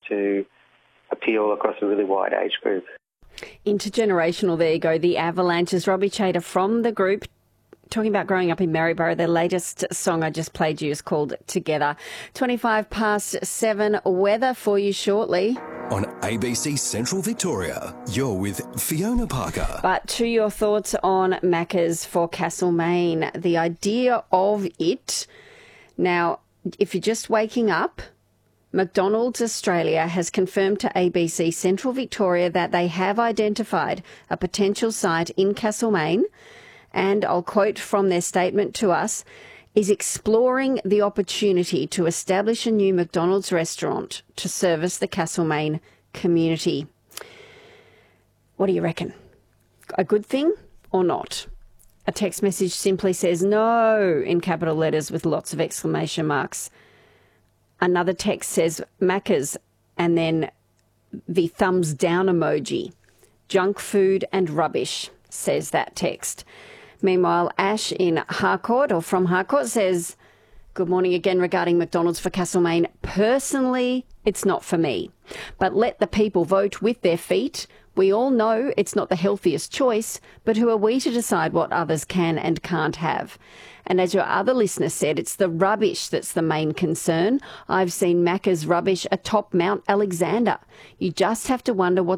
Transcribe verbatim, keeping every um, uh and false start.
to appeal across a really wide age group. Intergenerational, there you go. The Avalanches. Robbie Chater from the group, talking about growing up in Maryborough. Their latest song I just played you is called Together. twenty-five past seven, weather for you shortly. On A B C Central Victoria, you're with Fiona Parker. But to your thoughts on Macca's for Castlemaine, the idea of it. Now, if you're just waking up, McDonald's Australia has confirmed to A B C Central Victoria that they have identified a potential site in Castlemaine, and I'll quote from their statement to us, is exploring the opportunity to establish a new McDonald's restaurant to service the Castlemaine community. What do you reckon? A good thing or not? A text message simply says no in capital letters with lots of exclamation marks. Another text says Macca's and then the thumbs down emoji. Junk food and rubbish, says that text. Meanwhile, Ash in Harcourt, or from Harcourt, says, good morning again regarding McDonald's for Castlemaine. Personally, it's not for me. But let the people vote with their feet. We all know it's not the healthiest choice, but who are we to decide what others can and can't have? And as your other listener said, it's the rubbish that's the main concern. I've seen Macca's rubbish atop Mount Alexander. You just have to wonder what